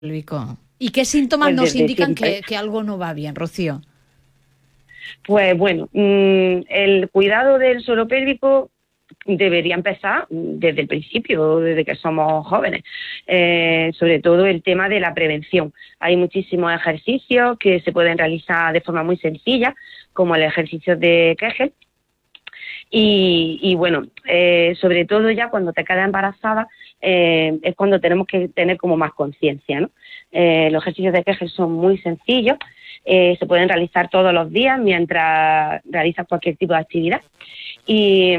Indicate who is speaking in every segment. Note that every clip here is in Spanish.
Speaker 1: pélvico. ¿Y qué síntomas
Speaker 2: Pues
Speaker 1: nos
Speaker 2: desde
Speaker 1: indican
Speaker 2: siempre.
Speaker 1: que algo no va bien, Rocío?
Speaker 2: Pues bueno, el cuidado del suelo pélvico debería empezar desde el principio, desde que somos jóvenes. Sobre todo el tema de la prevención. Hay muchísimos ejercicios que se pueden realizar de forma muy sencilla, como el ejercicio de Kegel. Y bueno, sobre todo ya cuando te quedas embarazada es cuando tenemos que tener como más conciencia, ¿no? Los ejercicios de Kegel son muy sencillos, se pueden realizar todos los días mientras realizas cualquier tipo de actividad y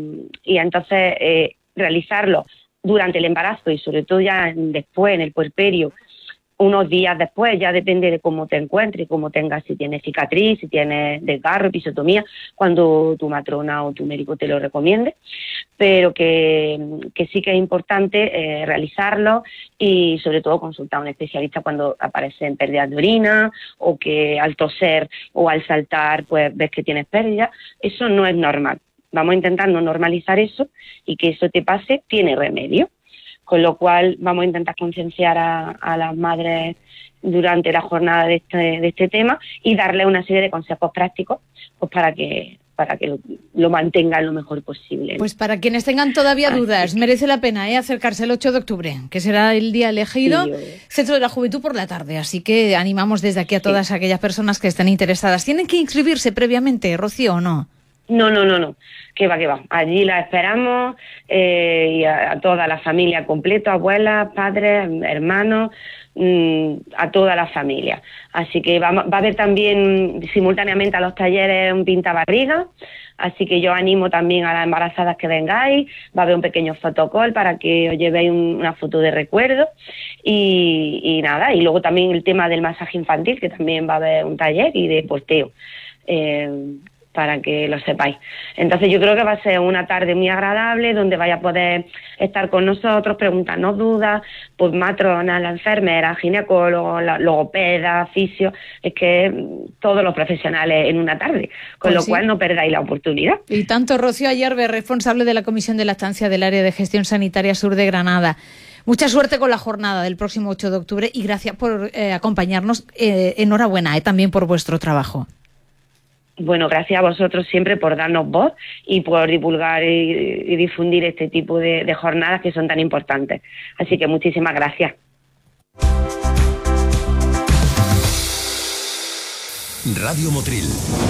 Speaker 2: entonces realizarlo durante el embarazo y sobre todo ya después en el puerperio, unos días después, ya depende de cómo te encuentres, cómo tengas, si tienes cicatriz, si tienes desgarro, episiotomía, cuando tu matrona o tu médico te lo recomiende, pero que sí que es importante realizarlo y sobre todo consultar a un especialista cuando aparecen pérdidas de orina o que al toser o al saltar pues ves que tienes pérdidas. Eso no es normal. Vamos a intentar no normalizar eso y que eso te pase tiene remedio. Con lo cual vamos a intentar concienciar a las madres durante la jornada de este tema y darles una serie de consejos prácticos pues para que lo mantengan lo mejor posible, ¿no?
Speaker 1: Pues para quienes tengan todavía dudas, merece la pena acercarse el 8 de octubre, que será el día elegido, Centro de la Juventud por la tarde. Así que animamos desde aquí a todas aquellas personas que estén interesadas. ¿Tienen que inscribirse previamente, Rocío, o no?
Speaker 2: No. Que va. Allí la esperamos y a toda la familia completa, abuelas, padres, hermanos, a toda la familia. Así que va a haber también simultáneamente a los talleres un pintabarriga. Así que yo animo también a las embarazadas que vengáis. Va a haber un pequeño fotocall para que os llevéis una foto de recuerdo. Y nada, y luego también el tema del masaje infantil, que también va a haber un taller y de porteo. Para que lo sepáis. Entonces yo creo que va a ser una tarde muy agradable donde vaya a poder estar con nosotros, preguntarnos dudas, pues matronas, la enfermera, ginecólogos, logopeda, fisio, es que todos los profesionales en una tarde, con lo cual no perdáis la oportunidad.
Speaker 1: Y tanto. Rocío Ayerbe, responsable de la Comisión de Lactancia del Área de Gestión Sanitaria Sur de Granada. Mucha suerte con la jornada del próximo 8 de octubre y gracias por acompañarnos. Enhorabuena también por vuestro trabajo.
Speaker 2: Bueno, gracias a vosotros siempre por darnos voz y por divulgar y difundir este tipo de jornadas que son tan importantes. Así que muchísimas gracias.
Speaker 3: Radio Motril.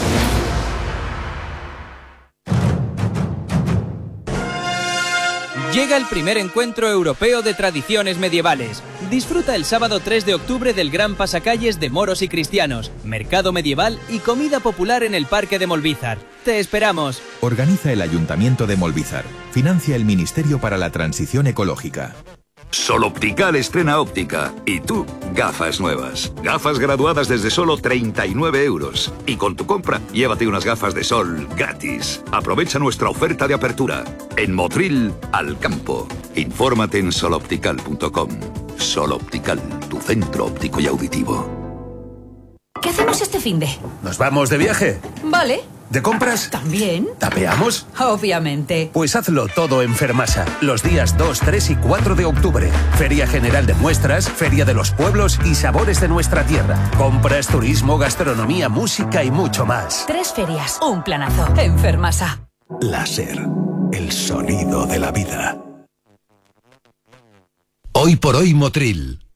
Speaker 4: Llega el primer encuentro europeo de tradiciones medievales. Disfruta el sábado 3 de octubre del gran pasacalles de moros y cristianos, mercado medieval y comida popular en el Parque de Molvízar. ¡Te esperamos!
Speaker 3: Organiza el Ayuntamiento de Molvízar. Financia el Ministerio para la Transición Ecológica.
Speaker 5: Sol Optical estrena óptica. Y tú, gafas nuevas. Gafas graduadas desde solo 39 euros. Y con tu compra, llévate unas gafas de sol gratis. Aprovecha nuestra oferta de apertura. En Motril, al campo. Infórmate en soloptical.com. Sol Optical, tu centro óptico y auditivo.
Speaker 6: ¿Qué hacemos este finde?
Speaker 7: ¿Nos vamos de viaje?
Speaker 6: Vale.
Speaker 7: ¿De compras?
Speaker 6: ¿También?
Speaker 7: ¿Tapeamos?
Speaker 6: Obviamente.
Speaker 7: Pues hazlo todo en Fermasa, los días 2, 3 y 4 de octubre. Feria General de Muestras, Feria de los Pueblos y Sabores de nuestra tierra. Compras, turismo, gastronomía, música y mucho más.
Speaker 6: 3 ferias, un planazo. En Fermasa.
Speaker 3: Láser, el sonido de la vida. Hoy por hoy Motril.